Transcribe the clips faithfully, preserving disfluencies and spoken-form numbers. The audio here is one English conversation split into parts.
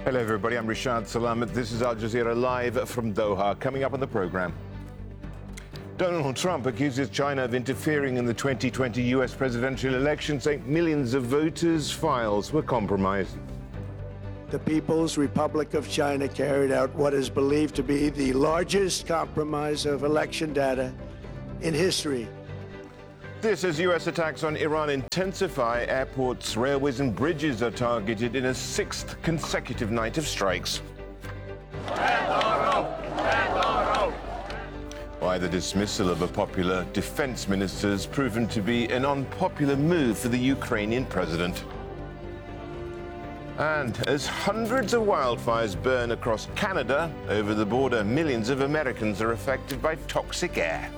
Hello, everybody. I'm Rashad Salamat. This is Al Jazeera live from Doha. Coming up on the program, Donald Trump accuses China of interfering in the twenty twenty U S presidential election, saying millions of voters' files were compromised. The People's Republic of China carried out what is believed to be the largest compromise of election data in history. This as U S attacks on Iran intensify, airports, railways and bridges are targeted in a sixth consecutive night of strikes. Why the dismissal of a popular defense minister has proven to be an unpopular move for the Ukrainian president. And as hundreds of wildfires burn across Canada, over the border, millions of Americans are affected by toxic air.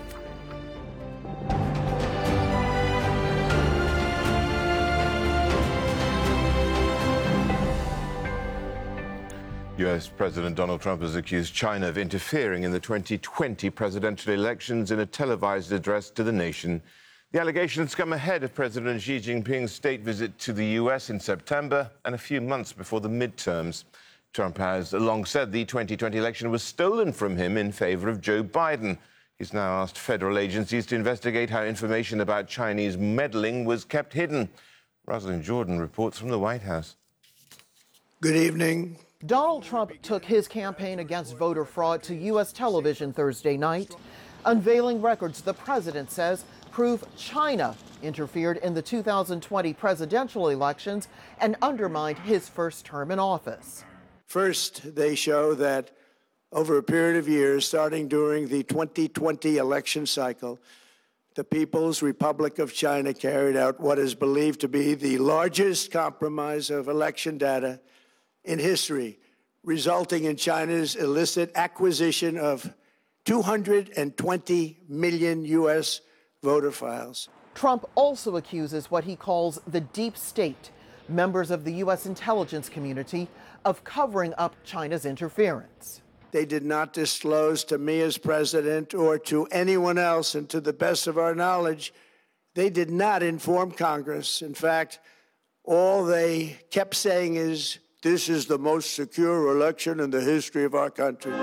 U S President Donald Trump has accused China of interfering in the twenty twenty presidential elections in a televised address to the nation. The allegations come ahead of President Xi Jinping's state visit to the U S in September and a few months before the midterms. Trump has long said the twenty twenty election was stolen from him in favor of Joe Biden. He's now asked federal agencies to investigate how information about Chinese meddling was kept hidden. Rosalind Jordan reports from the White House. Good evening. Donald Trump took his campaign against voter fraud to U S television Thursday night, unveiling records the president says prove China interfered in the two thousand twenty presidential elections and undermined his first term in office. First, they show that over a period of years, starting during the twenty twenty election cycle, the People's Republic of China carried out what is believed to be the largest compromise of election data in history, resulting in China's illicit acquisition of two hundred twenty million U S voter files. Trump also accuses what he calls the deep state, members of the U S intelligence community, of covering up China's interference. They did not disclose to me as president or to anyone else, and to the best of our knowledge, they did not inform Congress. In fact, all they kept saying is, "This is the most secure election in the history of our country."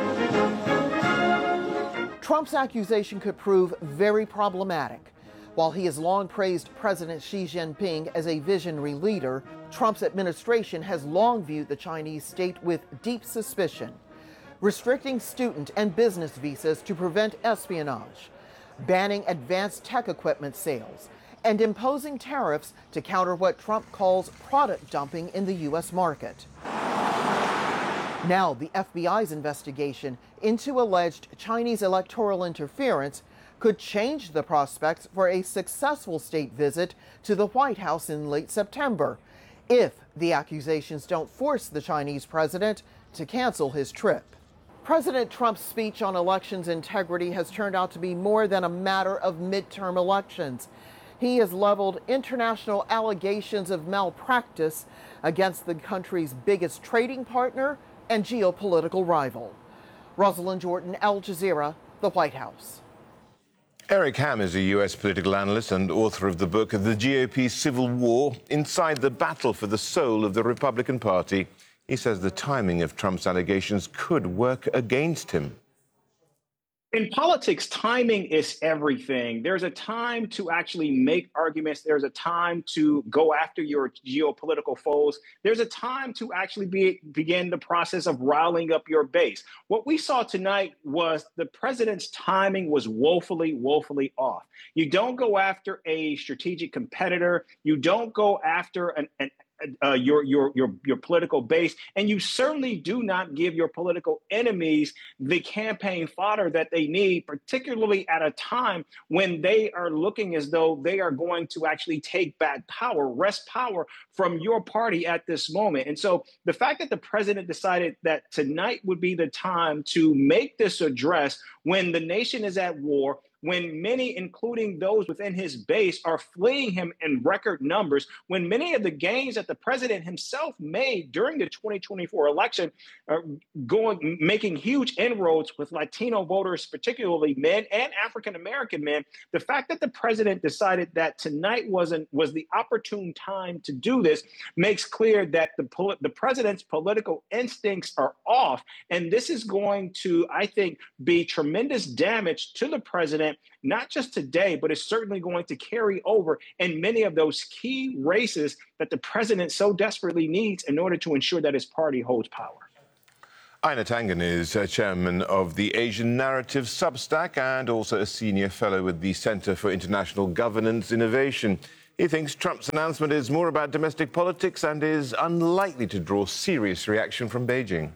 Trump's accusation could prove very problematic. While he has long praised President Xi Jinping as a visionary leader, Trump's administration has long viewed the Chinese state with deep suspicion, restricting student and business visas to prevent espionage, banning advanced tech equipment sales, and imposing tariffs to counter what Trump calls product dumping in the U S market. Now, the F B I's investigation into alleged Chinese electoral interference could change the prospects for a successful state visit to the White House in late September, if the accusations don't force the Chinese president to cancel his trip. President Trump's speech on elections integrity has turned out to be more than a matter of midterm elections. He has leveled international allegations of malpractice against the country's biggest trading partner and geopolitical rival. Rosalind Jordan, Al Jazeera, the White House. Eric Ham is a U S political analyst and author of the book The G O P Civil War, Inside the Battle for the Soul of the Republican Party. He says the timing of Trump's allegations could work against him. In politics, timing is everything. There's a time to actually make arguments. There's a time to go after your geopolitical foes. There's a time to actually be, begin the process of riling up your base. What we saw tonight was the president's timing was woefully, woefully off. You don't go after a strategic competitor. You don't go after an, an Uh, your your your your political base, and you certainly do not give your political enemies the campaign fodder that they need, particularly at a time when they are looking as though they are going to actually take back power, wrest power from your party at this moment. And so the fact that the president decided that tonight would be the time to make this address when the nation is at war, when many, including those within his base, are fleeing him in record numbers, when many of the gains that the president himself made during the twenty twenty-four election are going, making huge inroads with Latino voters, particularly men and African-American men, the fact that the president decided that tonight wasn't was the opportune time to do this makes clear that the, the president's political instincts are off. And this is going to, I think, be tremendous damage to the president, not just today, but it's certainly going to carry over in many of those key races that the president so desperately needs in order to ensure that his party holds power. Einar Tangen is uh, chairman of the Asian Narrative Substack and also a senior fellow with the Center for International Governance Innovation. He thinks Trump's announcement is more about domestic politics and is unlikely to draw serious reaction from Beijing.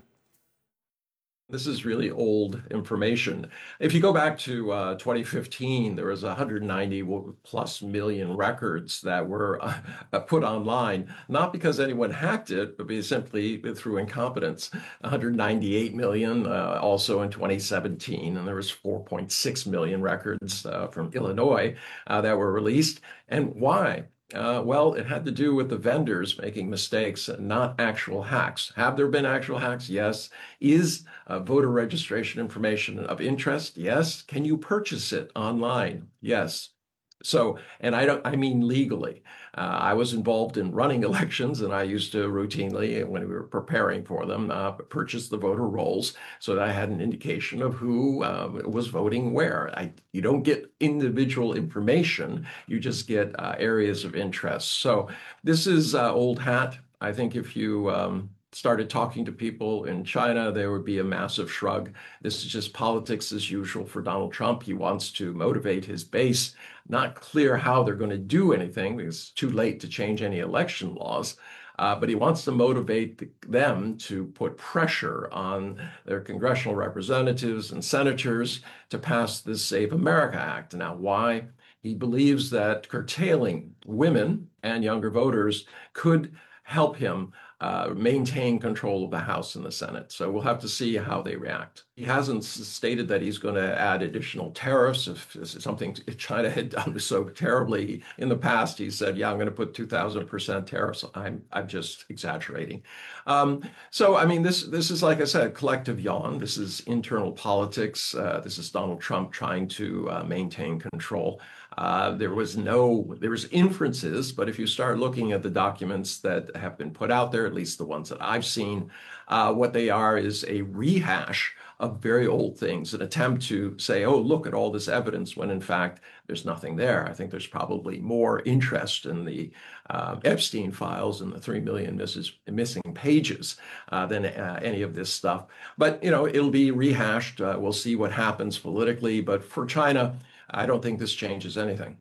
This is really old information. If you go back to uh, twenty fifteen, there was one hundred ninety plus million records that were uh, put online, not because anyone hacked it, but simply through incompetence. one hundred ninety-eight million uh, also in twenty seventeen, and there was four point six million records uh, from Illinois uh, that were released. And why? Uh, well, it had to do with the vendors making mistakes, not actual hacks. Have there been actual hacks? Yes. Is uh, voter registration information of interest? Yes. Can you purchase it online? Yes. So, and I don't, I mean legally. Uh, I was involved in running elections, and I used to routinely, when we were preparing for them, uh, purchase the voter rolls so that I had an indication of who uh, was voting where. I, you don't get individual information, you just get uh, areas of interest. So this is uh, old hat. I think if you um, started talking to people in China, there would be a massive shrug. This is just politics as usual for Donald Trump. He wants to motivate his base. Not clear how they're going to do anything because it's too late to change any election laws. Uh, but he wants to motivate the, them to put pressure on their congressional representatives and senators to pass this Save America Act. Now, why? He believes that curtailing women and younger voters could help him Uh, maintain control of the House and the Senate. So we'll have to see how they react. He hasn't stated that he's going to add additional tariffs. If this is something China had done so terribly in the past, he said, yeah, I'm going to put two thousand percent tariffs. I'm I'm just exaggerating. Um, so, I mean, this this is, like I said, collective yawn. This is internal politics. Uh, this is Donald Trump trying to uh, maintain control. Uh, there was no, there was inferences, but if you start looking at the documents that have been put out there, at least the ones that I've seen, uh, what they are is a rehash of very old things, an attempt to say, oh, look at all this evidence, when in fact, there's nothing there. I think there's probably more interest in the uh, Epstein files and the three million misses, missing pages uh, than uh, any of this stuff. But, you know, it'll be rehashed. Uh, we'll see what happens politically. But for China, I don't think this changes anything.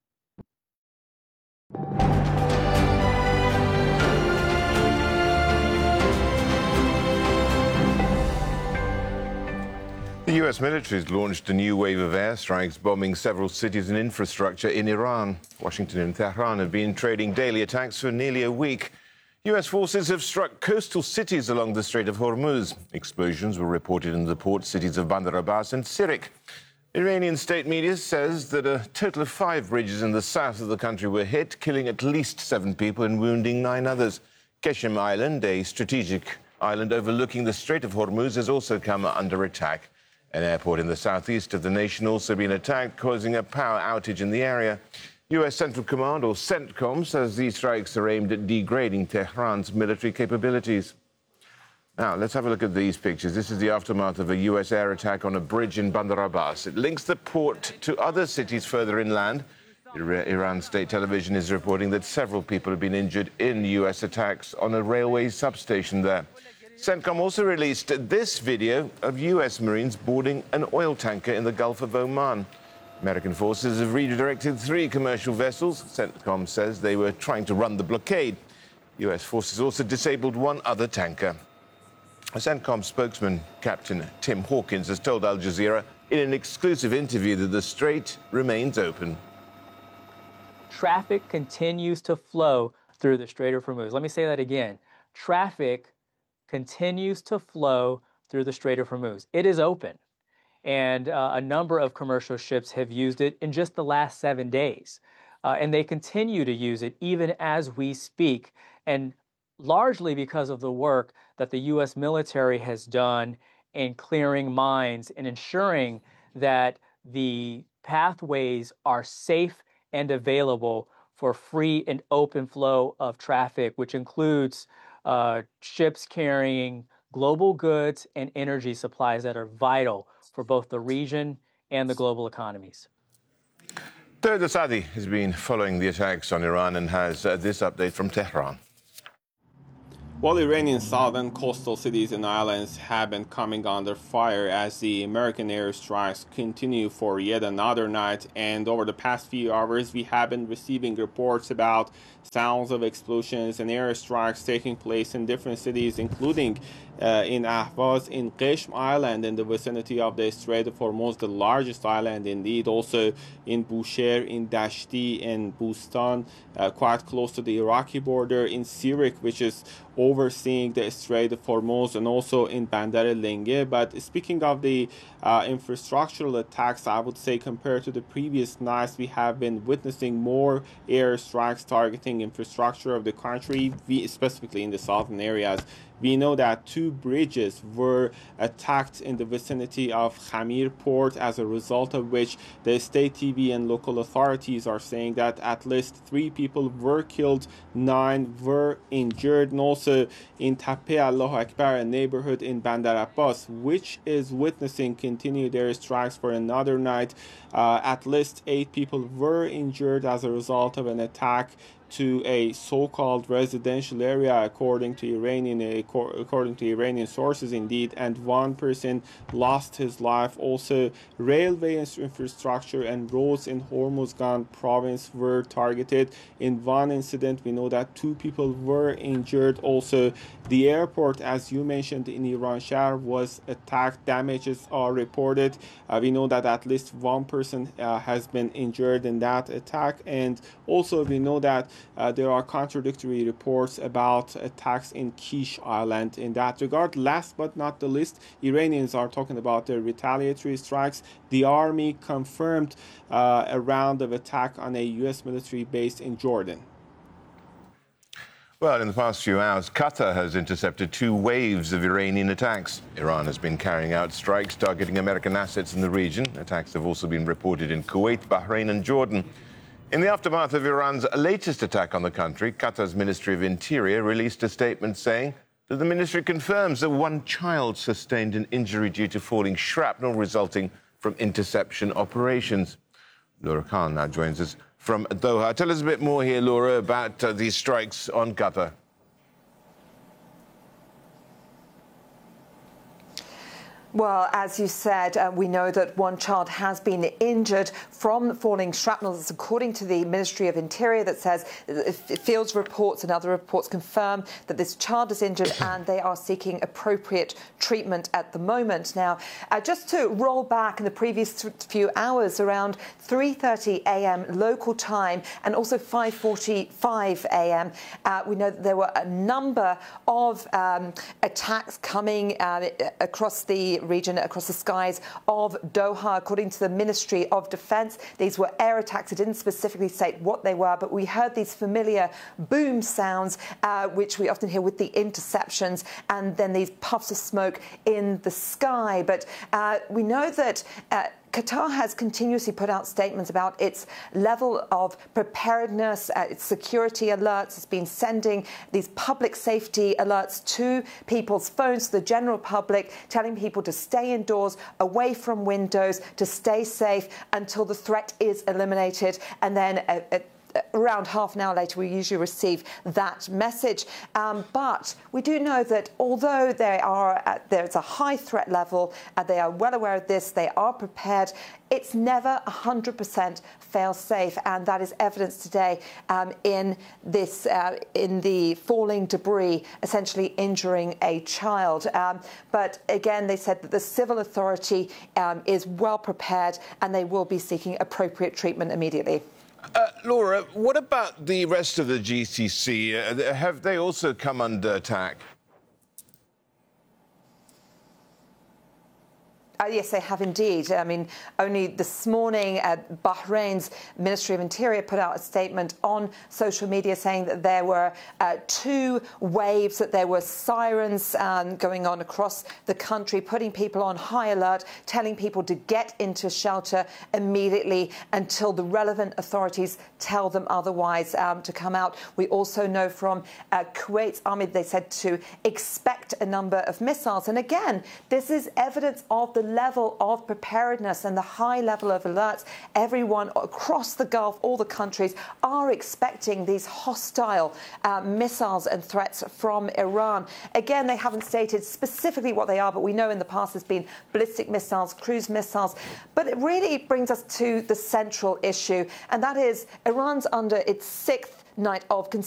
The U S military has launched a new wave of airstrikes, bombing several cities and infrastructure in Iran. Washington and Tehran have been trading daily attacks for nearly a week. U S forces have struck coastal cities along the Strait of Hormuz. Explosions were reported in the port cities of Bandar Abbas and Sirik. Iranian state media says that a total of five bridges in the south of the country were hit, killing at least seven people and wounding nine others. Qeshm Island, a strategic island overlooking the Strait of Hormuz, has also come under attack. An airport in the southeast of the nation also been attacked, causing a power outage in the area. U S Central Command, or CENTCOM, says these strikes are aimed at degrading Tehran's military capabilities. Now, let's have a look at these pictures. This is the aftermath of a U S air attack on a bridge in Bandar Abbas. It links the port to other cities further inland. Iran state television is reporting that several people have been injured in U S attacks on a railway substation there. CENTCOM also released this video of U S Marines boarding an oil tanker in the Gulf of Oman. American forces have redirected three commercial vessels. CENTCOM says they were trying to run the blockade. U S forces also disabled one other tanker. A CENTCOM spokesman, Captain Tim Hawkins, has told Al Jazeera in an exclusive interview that the strait remains open. Traffic continues to flow through the Strait of Hormuz. Let me say that again. Traffic continues to flow through the Strait of Hormuz. It is open. And uh, a number of commercial ships have used it in just the last seven days. Uh, and they continue to use it even as we speak, and largely because of the work that the U S military has done in clearing mines and ensuring that the pathways are safe and available for free and open flow of traffic, which includes uh, ships carrying global goods and energy supplies that are vital for both the region and the global economies. Toad Asadi has been following the attacks on Iran and has uh, this update from Tehran. While Iranian southern coastal cities and islands have been coming under fire as the American airstrikes continue for yet another night, and over the past few hours we have been receiving reports about sounds of explosions and airstrikes taking place in different cities, including uh, in Ahvaz, in Qeshm Island in the vicinity of the Strait of Hormuz, the largest island indeed, also in Bushehr, in Dashti, in Bustan, uh, quite close to the Iraqi border, in Sirik, which is overseeing the Strait of Hormuz, and also in Bandar Lenge. But speaking of the uh, infrastructural attacks, I would say compared to the previous nights, we have been witnessing more airstrikes targeting infrastructure of the country, specifically in the southern areas. We know that two bridges were attacked in the vicinity of Khamir port, as a result of which the state T V and local authorities are saying that at least three people were killed, nine were injured. And also in Tape Allahu Akbar, a neighborhood in Bandar Abbas, which is witnessing continued airstrikes for another night, uh, at least eight people were injured as a result of an attack to a so-called residential area, according to Iranian according to Iranian sources, indeed, and one person lost his life. Also, railway infrastructure and roads in Hormuzgan province were targeted. In one incident, we know that two people were injured. Also, the airport, as you mentioned, in Iranshahr was attacked. Damages are reported. Uh, we know that at least one person uh, has been injured in that attack, and also we know that Uh, there are contradictory reports about attacks in Kish Island in that regard. Last but not the least, Iranians are talking about their retaliatory strikes. The army confirmed uh, a round of attack on a U S military base in Jordan. Well, in the past few hours, Qatar has intercepted two waves of Iranian attacks. Iran has been carrying out strikes targeting American assets in the region. Attacks have also been reported in Kuwait, Bahrain and Jordan. In the aftermath of Iran's latest attack on the country, Qatar's Ministry of Interior released a statement saying that the ministry confirms that one child sustained an injury due to falling shrapnel resulting from interception operations. Laura Khan now joins us from Doha. Tell us a bit more here, Laura, about uh, these strikes on Qatar. Well, as you said, uh, we know that one child has been injured from falling shrapnel. That's according to the Ministry of Interior, that says fields reports and other reports confirm that this child is injured and they are seeking appropriate treatment at the moment. Now, uh, just to roll back in the previous few hours, around three thirty a m local time and also five forty-five a m, uh, we know that there were a number of um, attacks coming uh, across the region, across the skies of Doha. According to the Ministry of Defence, these were air attacks. It didn't specifically state what they were, but we heard these familiar boom sounds, uh, which we often hear with the interceptions, and then these puffs of smoke in the sky. But uh, we know that uh, Qatar has continuously put out statements about its level of preparedness, uh, its security alerts. It's been sending these public safety alerts to people's phones, to the general public, telling people to stay indoors, away from windows, to stay safe until the threat is eliminated. And then uh, uh, around half an hour later, we usually receive that message. Um, but we do know that although they are at, there's a high threat level, uh, they are well aware of this, they are prepared, it's never one hundred percent fail-safe, and that is evidenced today um, in this, uh, in the falling debris, essentially injuring a child. Um, but again, they said that the civil authority um, is well prepared and they will be seeking appropriate treatment immediately. Uh, Laura, what about the rest of the G C C? Uh, have they also come under attack? Uh, yes, they have indeed. I mean, only this morning, uh, Bahrain's Ministry of Interior put out a statement on social media saying that there were uh, two waves, that there were sirens um, going on across the country, putting people on high alert, telling people to get into shelter immediately until the relevant authorities tell them otherwise um, to come out. We also know from uh, Kuwait's army, they said to expect a number of missiles. And again, this is evidence of the level of preparedness and the high level of alerts. Everyone across the Gulf, all the countries, are expecting these hostile uh, missiles and threats from Iran. Again, they haven't stated specifically what they are, but we know in the past there's been ballistic missiles, cruise missiles. But it really brings us to the central issue, and that is Iran's under its sixth night of